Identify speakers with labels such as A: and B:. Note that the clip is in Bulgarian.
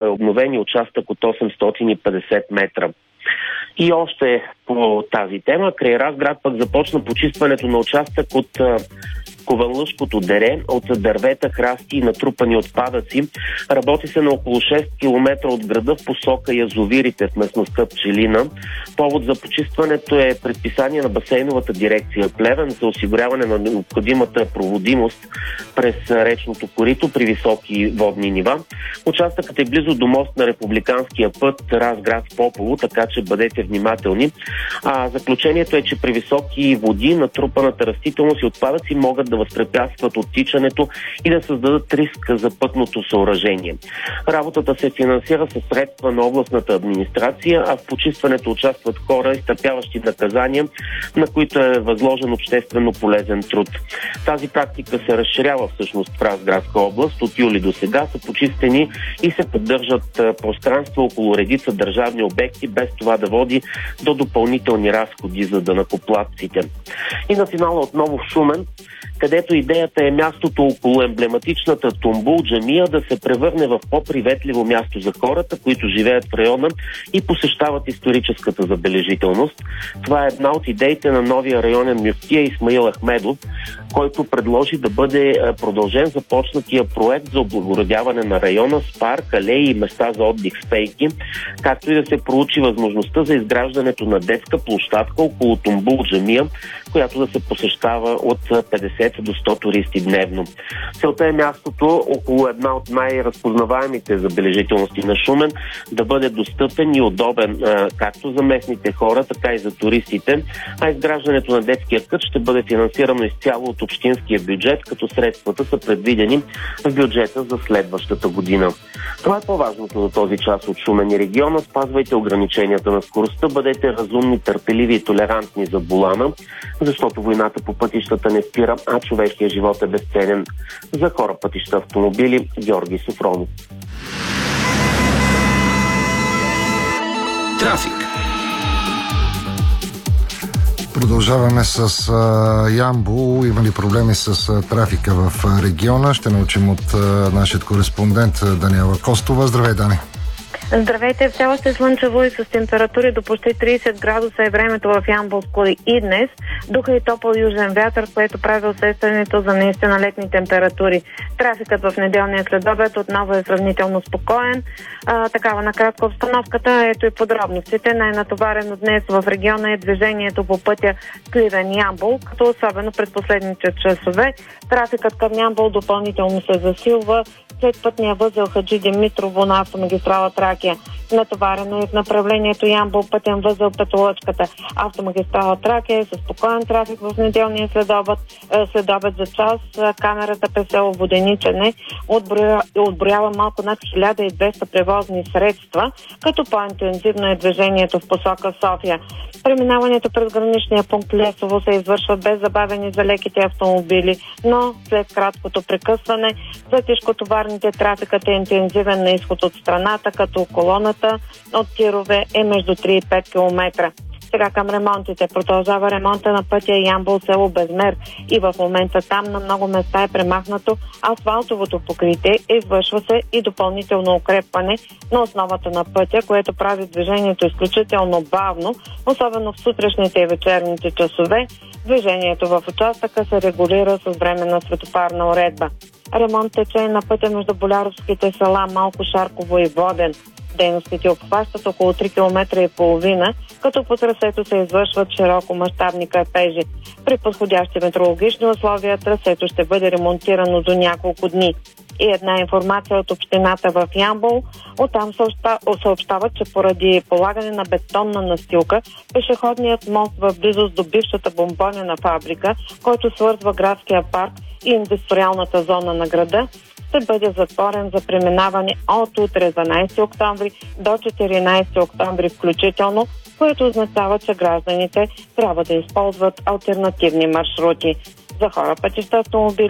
A: обновени участък от 850 метра. И още по тази тема, край Разград пък започна почистването на участък от Кованлъшкото дере, от дървета, храсти и натрупани отпадъци. Работи се на около 6 км от града в посока язовирите в местността Пчелина. Повод за почистването е предписание на басейновата дирекция Плевен за осигуряване на необходимата проводимост през речното корито при високи водни нива. Участъкът е близо до мост на републиканския път Разград-Попово, така че бъдете внимателни. Заключението е, че при високи води натрупаната растителност и отпадъци могат да възпрепятстват оттичането и да създадат риск за пътното съоръжение. Работата се финансира със средства на областната администрация, а в почистването участват хора, изтърпяващи наказания, на които е възложен обществено полезен труд. Тази практика се разширява всъщност в Разградска област. От юли до сега са почистени и се поддържат пространства около редица държавни обекти, без това да води до допълнителни разходи за данъкоплатците. И на финала отново в Шумен, където идеята е мястото около емблематичната Тумбул джамия да се превърне в по-приветливо място за хората, които живеят в района и посещават историческата забележителност. Това е една от идеите на новия районен мюфтия Исмаил Ахмедов, който предложи да бъде продължен започнатия проект за облагородяване на района с парк, алеи и места за отдих с пейки, както и да се проучи възможността за изграждането на детска площадка около Тумбул джамия, която да се посещава от 50 до 100 туристи дневно. Целта е мястото около една от най-разпознаваемите забележителности на Шумен да бъде достъпен и удобен както за местните хора, така и за туристите, а изграждането на детския кът ще бъде финансирано изцяло от общинския бюджет, като средствата са предвидени в бюджета за следващата година. Това е по-важното за този час от Шумен и региона. Спазвайте ограниченията на скоростта, бъдете разумни, търпеливи и толерантни за болана, защото войната по пътищата не спира, а човешкият живот е безценен. За хора, пътища, автомобили, Георги Софронов.
B: Трафик.
C: Продължаваме с Ямбол. Има ли проблеми с трафика в региона? Ще научим от нашия кореспондент Даниела Костова. Здравей, Дани!
D: Здравейте, все още слънчево и с температури до почти 30 градуса е времето в Ямболско и днес. Духа и топъл южен вятър, което прави усещането за наистина летни температури. Трафикът в неделния следобед отново е сравнително спокоен. Такава накратко обстановката, ето и подробностите. Най-натоварено днес в региона е движението по пътя Сливен-Ямбол, като особено през последните часове. Трафикът към Ямбол допълнително се засилва след пътния възел Хаджи Димитрово на автомагистрала Тракия. Натоварено е в направлението Ямбол пътен възел Петолъчката. Автомагистрала Тракия е със спокоен трафик в неделния следобед за час. Камерата през село Воденичене отброява малко над 1200 превозни средства, като по-интензивно е движението в посока София. Преминаването през граничния пункт Лесово се извършва без забавени за леките автомобили, но след краткото прекъсване за тежкотоварните трафикът е интензивен на изход от страната, като колоната от тирове е между 3 и 5 км. Сега към ремонтите. Продължава ремонта на пътя Ямбол село Безмер и в момента там на много места е премахнато асфалтовото покритие. Извършва се и допълнително укрепване на основата на пътя, което прави движението изключително бавно, особено в сутрешните и вечерните часове. Движението в участъка се регулира с временна светофарна уредба. Ремонт тече на пътя между боляровските села Малко Шарково и Воден. Дейностите обхващат около 3 км и половина, като по трасето се извършват широкомащабни кърпежи. При подходящи метеорологични условия трасето ще бъде ремонтирано до няколко дни. И една информация от общината в Ямбол. Оттам съобщават, че поради полагане на бетонна настилка, пешеходният мост в близост до бившата бомбонена фабрика, който свързва градския парк и индустриалната зона на града, ще бъде затворен за преминаване от утре 12 октомври до 14 октомври включително, което означава, че гражданите трябва да използват алтернативни маршрути. За хора, пътища, автомобили